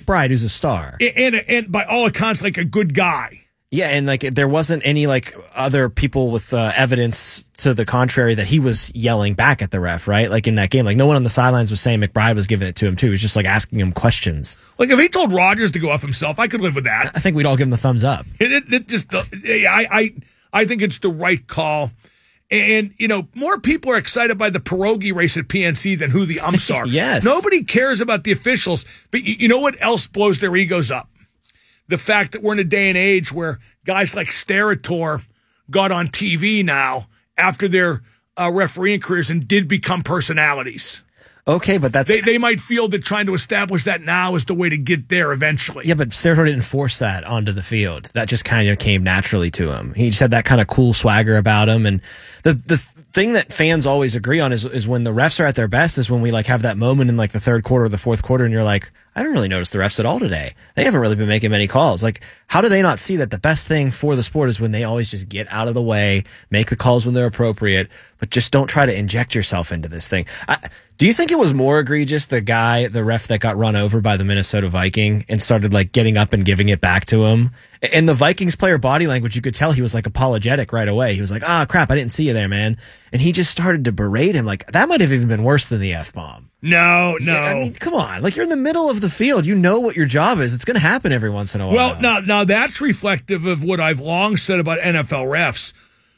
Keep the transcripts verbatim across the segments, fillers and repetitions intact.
McBride, who's a star. And, and, and by all accounts, like a good guy. Yeah, and like there wasn't any like other people with uh, evidence to the contrary that he was yelling back at the ref, right? Like in that game, like no one on the sidelines was saying McBride was giving it to him too. He was just like asking him questions. Like if he told Rodgers to go off himself, I could live with that. I think we'd all give him the thumbs up. It, it, it just, I, I, I think it's the right call. And, you know, more people are excited by the pierogi race at P N C than who the umps are. Yes. Nobody cares about the officials. But you, you know what else blows their egos up? The fact that we're in a day and age where guys like Steratore got on T V now after their uh, refereeing careers and did become personalities. Okay, but that's... They, they might feel that trying to establish that now is the way to get there eventually. Yeah, but Steratore didn't force that onto the field. That just kind of came naturally to him. He just had that kind of cool swagger about him. And the the thing that fans always agree on is is when the refs are at their best is when we like have that moment in like the third quarter or the fourth quarter and you're like, I don't really notice the refs at all today. They haven't really been making many calls. Like, how do they not see that the best thing for the sport is when they always just get out of the way, make the calls when they're appropriate, but just don't try to inject yourself into this thing? I, do you think it was more egregious, the guy, the ref that got run over by the Minnesota Viking and started like getting up and giving it back to him? And the Vikings player body language, you could tell he was like apologetic right away. He was like, ah, crap, I didn't see you there, man. And he just started to berate him. Like, that might have even been worse than the F-bomb. No, no. Yeah, I mean, come on. Like, you're in the middle of the field. You know what your job is. It's going to happen every once in a while. Well, now, now that's reflective of what I've long said about N F L refs.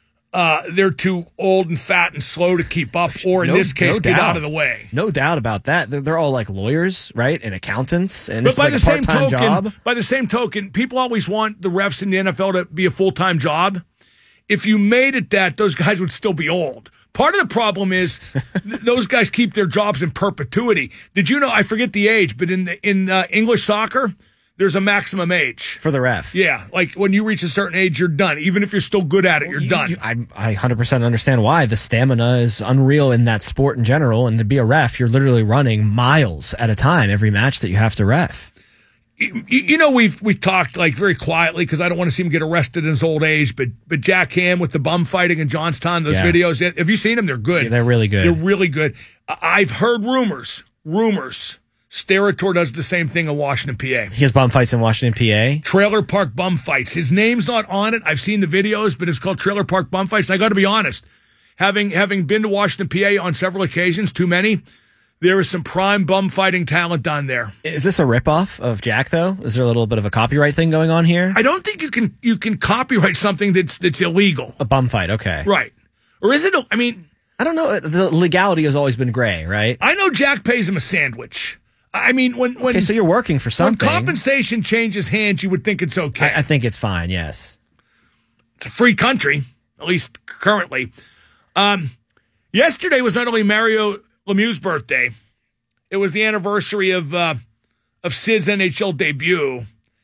Uh, they're too old and fat and slow to keep up, or in no, this case, no get doubt. out of the way. No doubt about that. They're, they're all like lawyers, right, and accountants, and But this by is the like a same part-time token, job. by the same token, people always want the refs in the N F L to be a full-time job. If you made it that, those guys would still be old. Part of the problem is th- those guys keep their jobs in perpetuity. Did you know? I forget the age, but in the, in uh, English soccer, there's a maximum age For the ref. Yeah, like when you reach a certain age, you're done. Even if you're still good at it, you're You- done. you- I, I one hundred percent understand why. The stamina is unreal in that sport in general, and to be a ref, you're literally running miles at a time every match that you have to ref. You, you know, we've we talked like very quietly because I don't want to see him get arrested in his old age. But but Jack Ham with the bum fighting in Johnstown, those Yeah. videos, have you seen them? They're good. Yeah, they're really good. They're really good. I- I've heard rumors, rumors. Steratore does the same thing in Washington, P A. He has bum fights in Washington, P A. Trailer Park Bum Fights. His name's not on it. I've seen the videos, but it's called Trailer Park Bum Fights. And I got to be honest, having having been to Washington, P A on several occasions, too many, there is some prime bum fighting talent down there. Is this a ripoff of Jack, though? Is there a little bit of a copyright thing going on here? I don't think you can you can copyright something that's that's illegal. A bum fight, okay. Right. Or is it? I mean, I don't know. The legality has always been gray, right? I know Jack pays him a sandwich. I mean, when when Okay, so you're working for when something. compensation changes hands, you would think it's okay. I, I think it's fine, yes. It's a free country, at least currently. Um, yesterday was not only Mario Lemieux's birthday, it was the anniversary of uh, of Sid's N H L debut,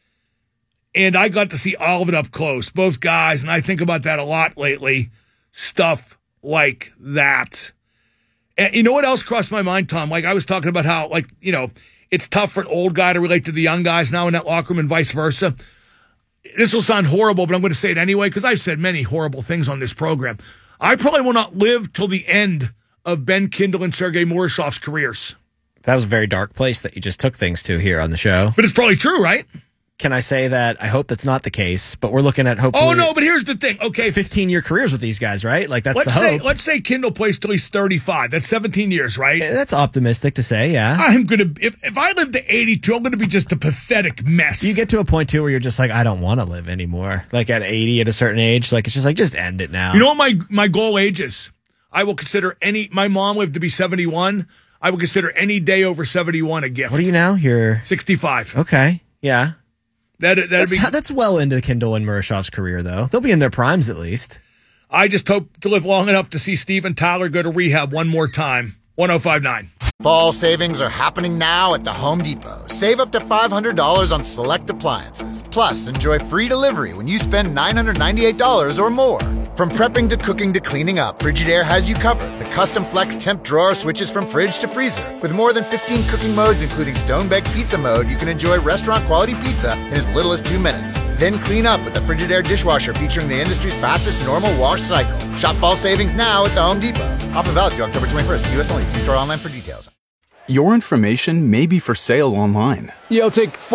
and I got to see all of it up close, both guys, and I think about that a lot lately. Stuff like that. And you know what else crossed my mind, Tom? Like I was talking about how, like, you know, it's tough for an old guy to relate to the young guys now in that locker room and vice versa. This will sound horrible, but I'm going to say it anyway because I've said many horrible things on this program. I probably will not live till the end of Ben Kindle and Sergei Murishov's careers. That was a very dark place that you just took things to here on the show. But it's probably true, right? Can I say that I hope that's not the case, but we're looking at hopefully Oh, no, but here's the thing. Okay. fifteen-year careers with these guys, right? Like, that's let's the say hope. let's say Kindle plays till he's thirty-five. That's seventeen years, right? That's optimistic to say, yeah. I'm going to, if, if I live to eighty-two, I'm going to be just a pathetic mess. You get to a point, too, where you're just like, I don't want to live anymore. Like, at eighty, at a certain age, like, it's just like, just end it now. You know what my, my goal age is? I will consider any, my mom lived to be seventy-one. I will consider any day over seventy-one a gift. What are you now? You're sixty-five. Okay, yeah. That, that'd That's, be, that's well into Kindle and Murishov's career, though. They'll be in their primes, at least. I just hope to live long enough to see Steven Tyler go to rehab one more time. one oh five point nine. Fall savings are happening now at the Home Depot. Save up to five hundred dollars on select appliances. Plus, enjoy free delivery when you spend nine hundred ninety-eight dollars or more. From prepping to cooking to cleaning up, Frigidaire has you covered. The custom flex temp drawer switches from fridge to freezer. With more than fifteen cooking modes, including stone-baked pizza mode, you can enjoy restaurant-quality pizza in as little as two minutes. Then clean up with the Frigidaire dishwasher featuring the industry's fastest normal wash cycle. Shop fall savings now at the Home Depot. Offer valid through October twenty-first. U S only. See store online for details. Your information may be for sale online. Yo, take